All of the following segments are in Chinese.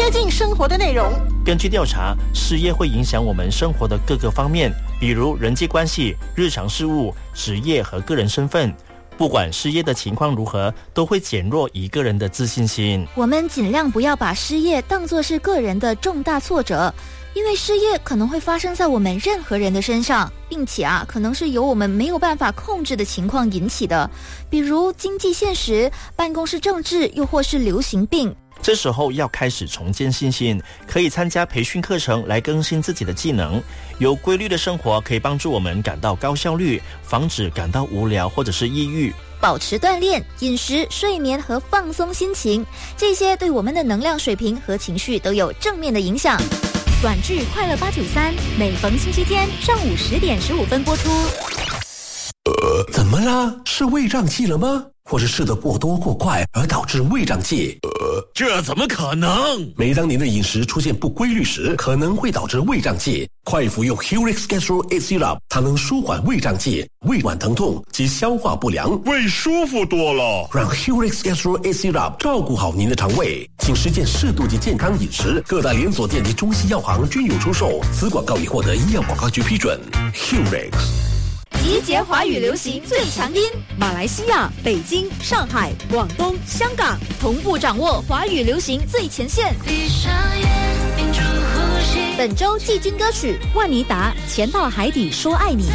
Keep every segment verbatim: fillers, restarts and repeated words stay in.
贴近生活的内容。 根据调查，失业会影响我们生活的各个方面，比如人际关系、日常事务、职业和个人身份。不管失业的情况如何，都会减弱一个人的自信心。 我们尽量不要把失业当作是个人的重大挫折，因为失业可能会发生在我们任何人的身上，并且啊，可能是由我们没有办法控制的情况引起的，比如经济现实、办公室政治，又或是流行病。 这时候要开始重建信心，可以参加培训课程来更新自己的技能。有规律的生活可以帮助我们感到高效率，防止感到无聊或者是抑郁。 保持锻炼、饮食、睡眠和放松心情，这些对我们的能量水平和情绪都有正面的影响。短剧《快乐八九三》每逢星期天上午十点十五分播出。 呃，怎么啦？是胃胀气了吗？或是吃得过多过快而导致胃胀气？呃， 这怎么可能？ 每当您的饮食出现不规律时，可能会导致胃胀气。快服用 Hurix Gastro A Syrup， 它能舒缓胃胀气、胃脘疼痛及消化不良， 胃舒服多了。 让 Hurix Gastro A Syrup 照顾好您的肠胃，请实践适度及健康饮食。各大连锁店及中西药行均有出售。此广告已获得医药广告局批准。Hurix。 集结华语流行最强音， 马来西亚、北京、上海、广东、香港同步掌握华语流行最前线。 闭上眼，屏住呼吸。 本周季军歌曲万妮达《潜到海底说爱你》。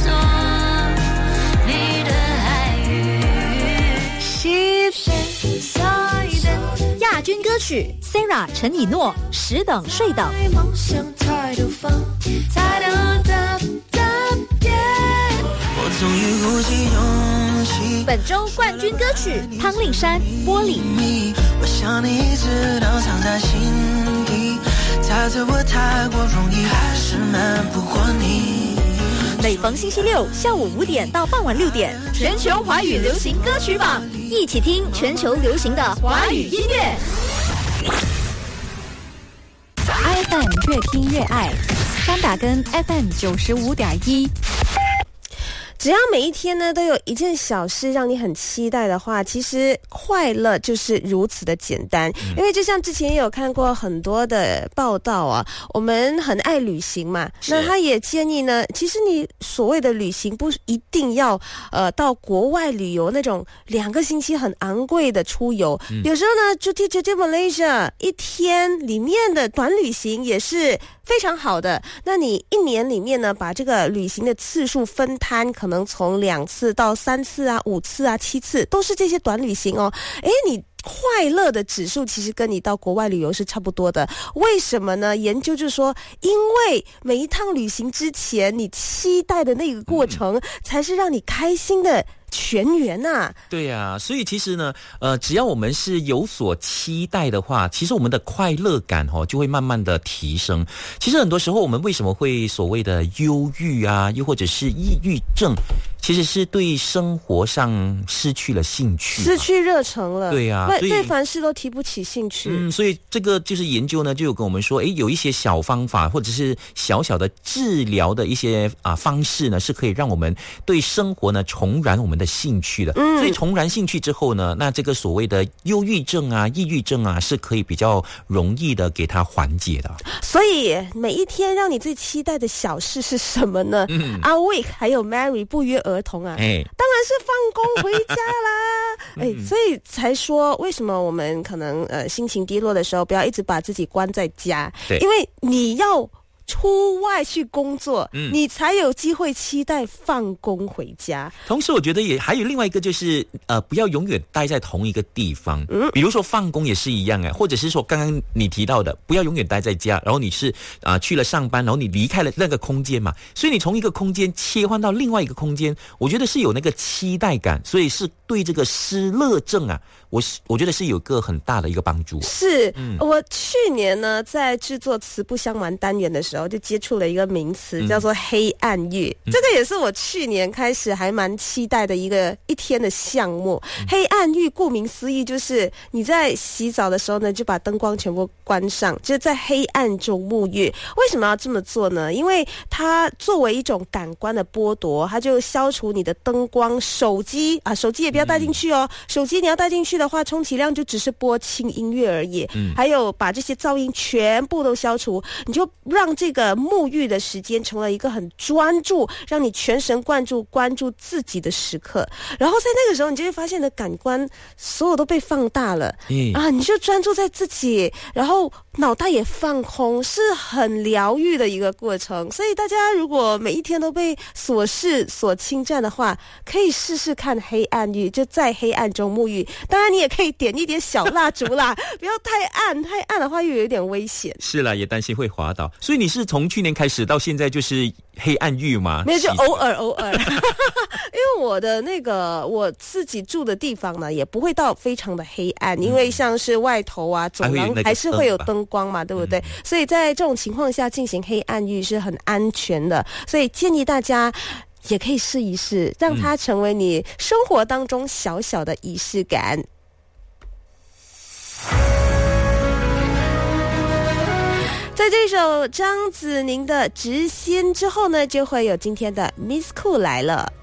你的爱语是谁的？ 亚军歌曲 Sarah 陈以诺《十等睡等》。 梦想太多风，太多的终于鼓起勇气。 本周冠军歌曲汤令山《玻璃》。 我想你一直都藏在心底，猜测我太过容易，还是瞒不过你。 每逢星期六下午五点到傍晚六点， 全球华语流行歌曲榜，一起听全球流行的华语音乐。 F M 越听越爱，三打根 F M 九十五点一。 只要每一天呢都有一件小事让你很期待的话，其实快乐就是如此的简单。嗯、因为就像之前也有看过很多的报道啊，我们很爱旅行嘛，那他也建议呢，其实你所谓的旅行不一定要呃到国外旅游那种两个星期很昂贵的出游，嗯、有时候呢就去去 Malaysia 一天里面的短旅行也是非常好的。那你一年里面呢把这个旅行的次数分摊，可能从两次到三次啊、五次啊、七次，都是这些短旅行哦。诶，你快乐的指数其实跟你到国外旅游是差不多的。为什么呢？研究就是说，因为每一趟旅行之前你期待的那个过程，嗯、才是让你开心的全员啊。 对呀、啊，所以其实呢，呃，只要我们是有所期待的话，其实我们的快乐感哦就会慢慢的提升。其实很多时候我们为什么会所谓的忧郁啊，又或者是抑郁症，其实是对生活上失去了兴趣， 失去热忱了。 对呀、啊， 对对，凡事都提不起兴趣。 嗯，所以这个就是研究呢，就有跟我们说，诶，有一些小方法或者是小小的治疗的一些啊方式呢，是可以让我们对生活呢重燃我们的兴趣的。嗯，所以重燃兴趣之后呢，那这个所谓的忧郁症啊、抑郁症啊，是可以比较容易的给它缓解的。 所以每一天让你最期待的小事是什么呢？嗯，阿 Week 还有 Mary 不约而同啊，哎，当然是放工回家啦。哎，所以才说为什么我们可能呃心情低落的时候，不要一直把自己关在家，对，因为你要出外去工作，嗯，你才有机会期待放工回家。 同时我觉得也还有另外一个就是呃不要永远待在同一个地方，嗯，比如说放工也是一样啊，或者是说刚刚你提到的不要永远待在家，然后你是啊、呃、去了上班，然后你离开了那个空间嘛，所以你从一个空间切换到另外一个空间，我觉得是有那个期待感，所以是对这个失乐症啊，我我觉得是有个很大的一个帮助。 是、嗯、我去年呢在制作词不相瞒单元的时候， 候就接触了一个名词，叫做黑暗浴、嗯、这个也是我去年开始还蛮期待的一个一天的项目、嗯、黑暗浴顾名思义就是你在洗澡的时候呢就把灯光全部关上，就是在黑暗中沐浴。为什么要这么做呢？因为它作为一种感官的剥夺，它就消除你的灯光，手机啊手机也不要带进去哦、嗯、手机你要带进去的话充其量就只是播轻音乐而已、嗯、还有把这些噪音全部都消除，你就让这个沐浴的时间成了一个很专注，让你全神贯注关注自己的时刻。然后在那个时候你就会发现的感官所有都被放大了、嗯、啊，你就专注在自己，然后脑袋也放空，是很疗愈的一个过程。所以大家如果每一天都被琐事所侵占的话，可以试试看黑暗浴，就在黑暗中沐浴。当然你也可以点一点小蜡烛啦不要太暗，太暗的话又有一点危险。 是啦，也担心会滑倒。所以你是从去年开始到现在就是黑暗浴吗？ 没有，就偶尔偶尔因为我的那个我自己住的地方呢也不会到非常的黑暗、嗯、因为像是外头啊走廊还是会有灯光嘛，对不对、嗯、所以在这种情况下进行黑暗浴是很安全的，所以建议大家也可以试一试，让它成为你生活当中小小的仪式感。在这首张子宁的《直仙》之后呢，就会有今天的 Miss Cool 来了。